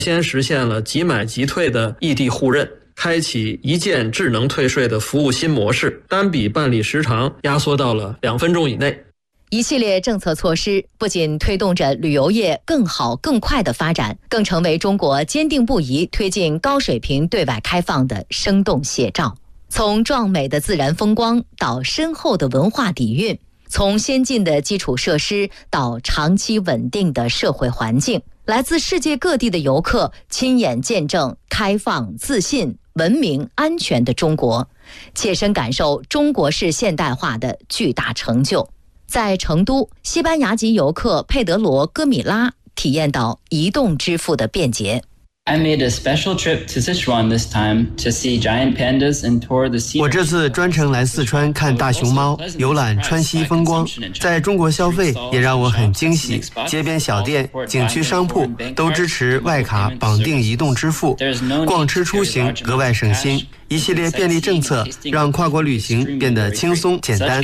先实现了即买即退的异地互认，开启一键智能退税的服务新模式，单笔办理时长压缩到了2分钟以内。 一系列政策措施不仅推动着旅游业更好更快的发展，更成为中国坚定不移推进高水平对外开放的生动写照。从壮美的自然风光到深厚的文化底蕴，从先进的基础设施到长期稳定的社会环境，来自世界各地的游客亲眼见证开放、自信、文明、安全的中国，切身感受中国式现代化的巨大成就。在成都，西班牙籍游客佩德罗·戈米拉体验到移动支付的便捷。 I made a special trip to Sichuan this time to see giant pandas and tour the sea. 我这次专程来四川看大熊猫，游览川西风光。在中国消费也让我很惊喜，街边小店、景区商铺都支持外卡绑定移动支付，逛吃出行格外省心。一系列便利政策让跨国旅行变得轻松简单。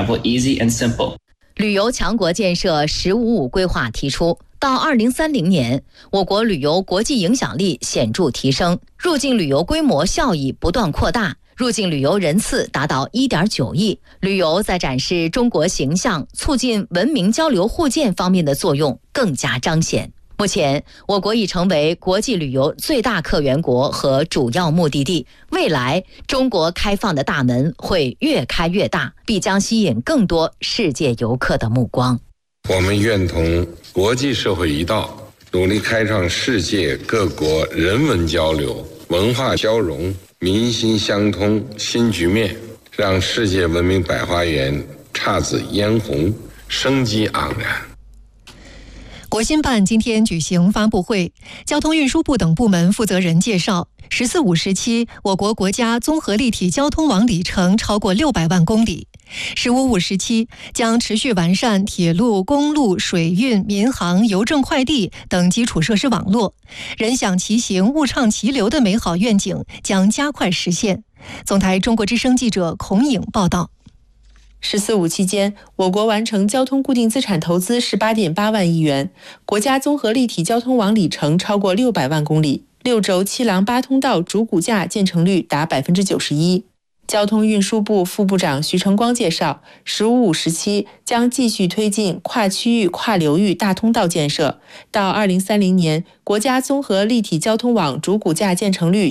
旅游强国建设“15+5”规划提出，到2030年，我国旅游国际影响力显著提升，入境旅游规模效益不断扩大，入境旅游人次达到1.9亿，旅游在展示中国形象、促进文明交流互鉴方面的作用更加彰显。目前，我国已成为国际旅游最大客源国和主要目的地。未来，中国开放的大门会越开越大，必将吸引更多世界游客的目光。 我们愿同国际社会一道，努力开创世界各国人文交流、文化交融、民心相通新局面，让世界文明百花园姹紫嫣红，生机盎然。 国新办今天举行发布会，交通运输部等部门负责人介绍，“14+5”时期，我国国家综合立体交通网里程超过600万公里。“15+5”时期将持续完善铁路、公路、水运、民航、邮政快递等基础设施网络，人享其行、物畅其流的美好愿景将加快实现。总台中国之声记者孔颖报道。 “14+5”期间，我国完成交通固定资产投资18.8万亿元，国家综合立体交通网里程超过600万公里，6轴7廊8通道主骨架建成率达91%。交通运输部副部长徐成光介绍，“15+5”时期将继续推进跨区域、跨流域大通道建设，到2030年，国家综合立体交通网主骨架建成率